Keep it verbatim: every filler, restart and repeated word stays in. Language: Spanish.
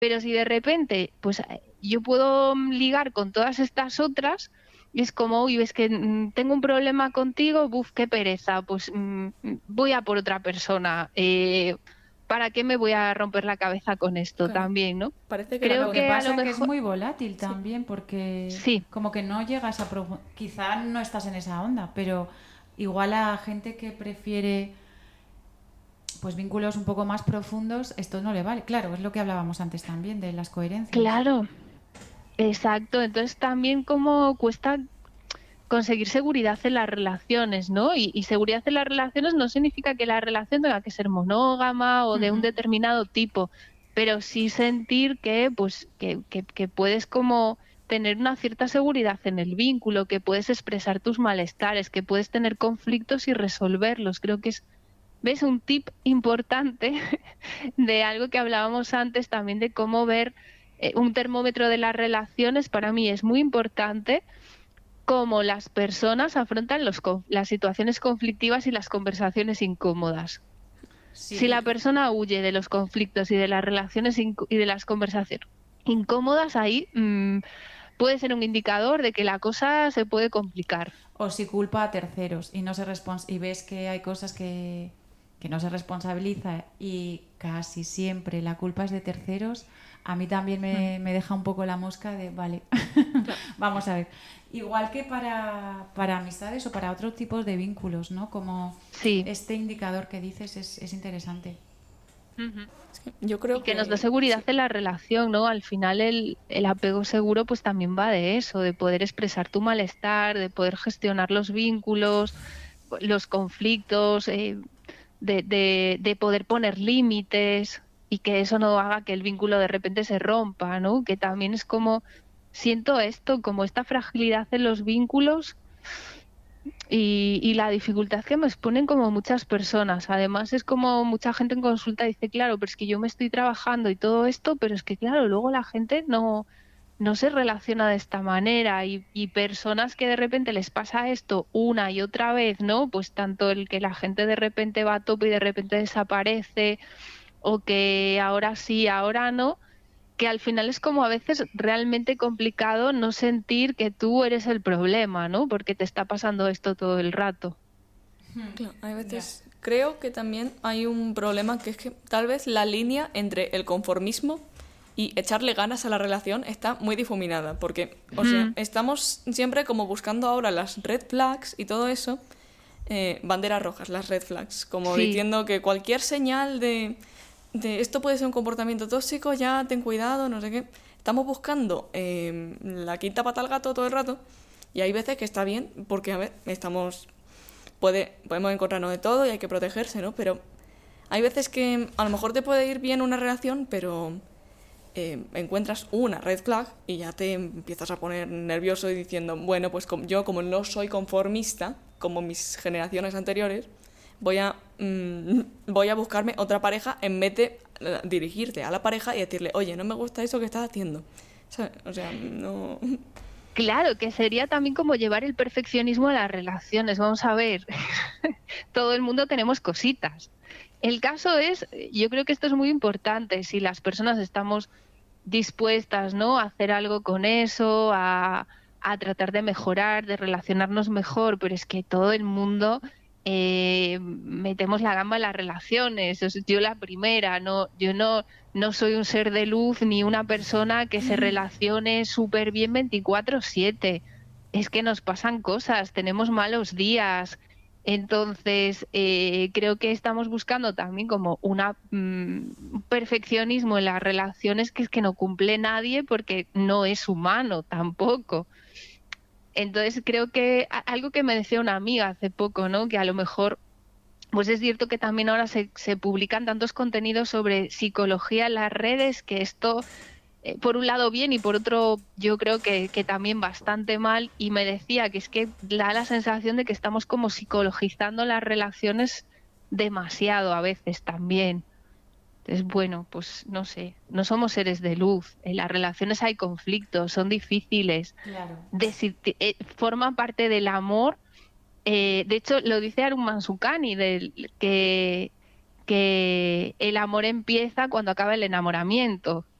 Pero si de repente, pues yo puedo ligar con todas estas otras, y es como, uy, es que mm, tengo un problema contigo, buf, qué pereza, pues mm, voy a por otra persona. Eh, ¿para qué me voy a romper la cabeza con esto Claro. también, no? Parece que la Creo Lo que que a lo pasa es que es mejor, muy volátil sí. también, porque sí, como que no llegas a... profu- Quizá no estás en esa onda, pero igual a gente que prefiere pues vínculos un poco más profundos, esto no le vale. Claro, es lo que hablábamos antes también, de las coherencias. claro, exacto. Entonces también como cuesta conseguir seguridad en las relaciones, ¿no? Y, y seguridad en las relaciones no significa que la relación tenga que ser monógama o de un Ujú. determinado tipo, pero sí sentir que, pues, que, que, que puedes como tener una cierta seguridad en el vínculo, que puedes expresar tus malestares, que puedes tener conflictos y resolverlos. Creo que es, ¿ves? Un tip importante de algo que hablábamos antes también de cómo ver eh, un termómetro de las relaciones. Para mí es muy importante cómo las personas afrontan los, conf- las situaciones conflictivas y las conversaciones incómodas. Si Sí, la persona huye de los conflictos y de las relaciones inc- y de las conversaciones incómodas, ahí mm, puede ser un indicador de que la cosa se puede complicar. o si culpa a terceros y no se respons- y ves que hay cosas que, que no se responsabiliza y casi siempre la culpa es de terceros, a mí también Mm. me, me deja un poco la mosca de, vale, Claro. vamos a ver. Igual que para, para amistades o para otros tipos de vínculos, ¿no? Como Sí. este indicador que dices es, es interesante. Ujú. Es que yo Y creo que nos da que seguridad sí. en la relación, ¿no? Al final el, el apego seguro pues también va de eso, de poder expresar tu malestar, de poder gestionar los vínculos, los conflictos, eh, de, de, de poder poner límites y que eso no haga que el vínculo de repente se rompa, ¿no? Que también es como, siento esto, como esta fragilidad en los vínculos y, y la dificultad que me exponen como muchas personas. Además, es como mucha gente en consulta dice, claro, pero es que yo me estoy trabajando y todo esto, pero es que, claro, luego la gente no, no se relaciona de esta manera y, y personas que de repente les pasa esto una y otra vez, ¿no? Pues tanto el que la gente de repente va a tope y de repente desaparece o que ahora sí, ahora no, que al final es como a veces realmente complicado no sentir que tú eres el problema, ¿no? Porque te está pasando esto todo el rato. Claro, hay Ya. veces creo que también hay un problema que es que tal vez la línea entre el conformismo y echarle ganas a la relación está muy difuminada, porque, o sea, Mm, estamos siempre como buscando ahora las red flags y todo eso, eh, banderas rojas, las red flags, como sí, diciendo que cualquier señal de, de esto puede ser un comportamiento tóxico, ya ten cuidado, no sé qué. Estamos buscando eh, la quinta pata al gato todo el rato y hay veces que está bien porque, a ver, estamos puede, podemos encontrarnos de todo y hay que protegerse, ¿no? Pero hay veces que a lo mejor te puede ir bien una relación, pero eh, encuentras una red flag y ya te empiezas a poner nervioso y diciendo, bueno, pues com- yo como no soy conformista, como mis generaciones anteriores, voy a, mm, voy a buscarme otra pareja en vez de eh, dirigirte a la pareja y decirle, oye, no me gusta eso que estás haciendo. ¿Sabes? O sea, no... claro, que sería también como llevar el perfeccionismo a las relaciones. Vamos a ver, todo el mundo tenemos cositas. El caso es, yo creo que esto es muy importante, si las personas estamos dispuestas, ¿no? A hacer algo con eso, a, a tratar de mejorar, de relacionarnos mejor, pero es que todo el mundo eh, metemos la gamba en las relaciones. O sea, yo la primera, no, yo no, no soy un ser de luz ni una persona que se relacione súper bien veinticuatro siete. Es que nos pasan cosas, tenemos malos días. Entonces, eh, creo que estamos buscando también como una mm, perfeccionismo en las relaciones que es que no cumple nadie porque no es humano tampoco. Entonces, creo que a- algo que me decía una amiga hace poco, ¿no? Que a lo mejor, pues es cierto que también ahora se, se publican tantos contenidos sobre psicología en las redes que esto eh, por un lado bien y por otro yo creo que, que también bastante mal y me decía que es que da la sensación de que estamos como psicologizando las relaciones demasiado a veces también. Entonces, bueno, pues no sé, no somos seres de luz, en las relaciones hay conflictos, son difíciles, Claro. desi- eh, forman parte del amor. Eh, de hecho, lo dice Arun Mansukani, del, que, que el amor empieza cuando acaba el enamoramiento.